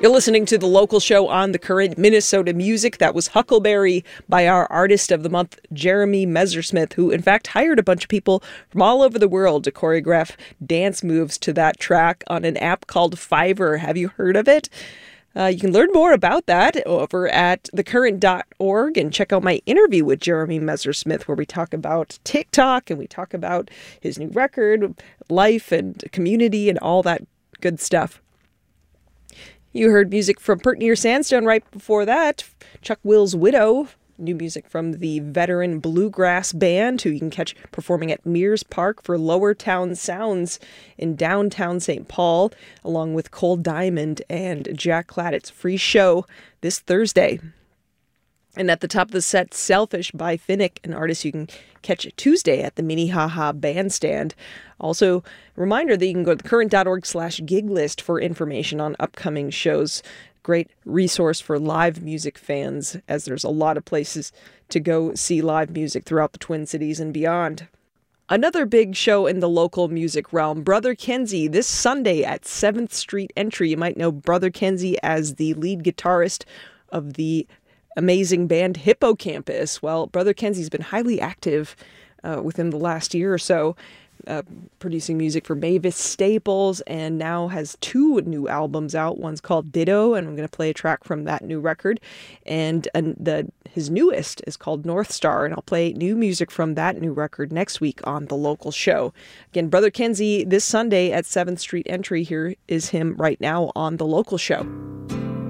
You're listening to the local show on The Current, Minnesota Music. That was Huckleberry by our Artist of the Month, Jeremy Messersmith, who in fact hired a bunch of people from all over the world to choreograph dance moves to that track on an app called Fiverr. Have you heard of it? You can learn more about that over at thecurrent.org and check out my interview with Jeremy Messersmith, where we talk about TikTok and we talk about his new record, life and community and all that good stuff. You heard music from Pert Near Sandstone right before that. Chuck Will's Widow, new music from the veteran bluegrass band, who you can catch performing at Mears Park for Lower Town Sounds in downtown St. Paul, along with Cole Diamond and Jack Claddock's free show this Thursday. And at the top of the set, Selfish by Finnick, an artist you can catch Tuesday at the Minnehaha Bandstand. Also, reminder that you can go to thecurrent.org/gig list for information on upcoming shows. Great resource for live music fans, as there's a lot of places to go see live music throughout the Twin Cities and beyond. Another big show in the local music realm, Brother Kenzie, this Sunday at 7th Street Entry. You might know Brother Kenzie as the lead guitarist of the amazing band Hippocampus. Well, Brother Kenzie's been highly active within the last year or so, producing music for Mavis Staples, and now has 2 new albums out. One's called Ditto, and I'm going to play a track from that new record. And his newest is called North Star, and I'll play new music from that new record next week on the local show. Again, Brother Kenzie this Sunday at 7th Street Entry. Here is him right now on the local show.